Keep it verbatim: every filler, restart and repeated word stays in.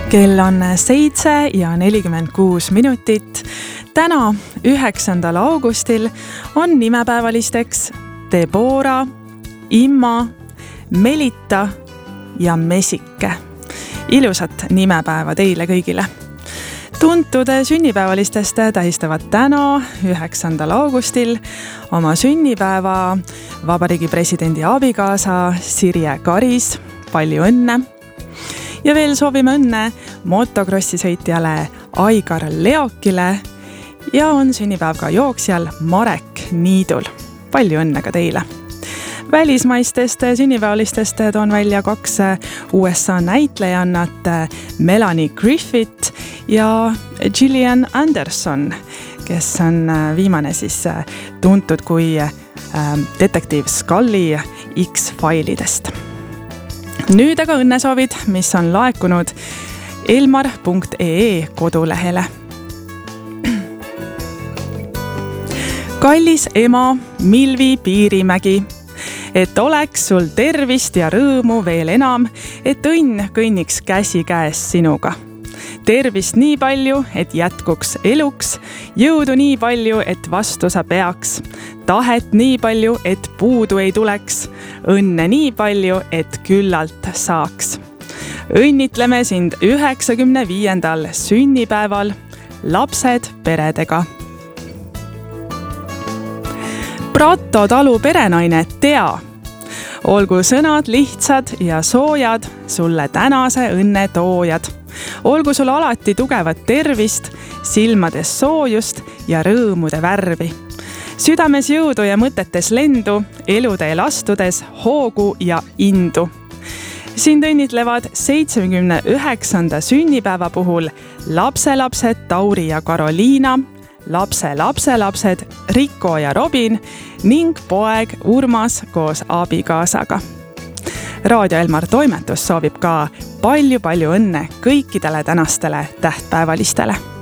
Kell on seitse ja nelikümmend kuus minutit. Täna, üheksandal augustil, on nimepäevalisteks Debora, Imma, Melita ja Mesike. Ilusat nimepäeva teile kõigile. Tuntud sünnipäevalistest tähistavad täna, üheksandal augustil, oma sünnipäeva Vabariigi presidendi abikaasa Sirje Karis. Palju õnne! Ja veel soovime õnne motokrossisõitjale Aigar Leokile ja on sünnipäev ka jooksjal Marek Niidul. Palju õnne ka teile! Välismaistest sünnipäevalistest toon välja kaks U S A näitlejannat Melanie Griffith ja Gillian Anderson, kes on viimane siis tuntud kui detektiiv Scully X-failidest. Nüüd aga õnnesoovid, mis on laekunud elmar punkt ee kodulehele. Kallis ema Milvi Piirimägi, et oleks sul tervist ja rõõmu veel enam, et õnn kõnniks käsi käes sinuga. Tervist nii palju, et jätkuks eluks, jõudu nii palju, et vastu sa peaks, tahet nii palju, et puudu ei tuleks, õnne nii palju, et küllalt saaks. Õnnitleme sind üheksakümne viiendal sünnipäeval, lapsed peredega. Prato talu perenaine Tea, olgu sõnad lihtsad ja soojad, sulle tänase õnne toojad. Olgu sul alati tugevat tervist, silmades soojust ja rõõmude värvi. Südames jõudu ja mõtetes lendu, eluteel astudes hoogu ja indu. Sind õnnitlevad seitsmekümne üheksanda sünnipäeva puhul lapselapsed Tauri ja Karoliina, lapse lapselapsed Riko ja Robin ning poeg Urmas koos abikaasaga. Raadio Elmar toimetus soovib ka palju-palju õnne kõikidele tänastele tähtpäevalistele.